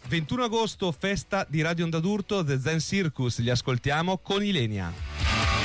21 agosto, festa di Radio Onda d'Urto, The Zen Circus, li ascoltiamo con Ilenia.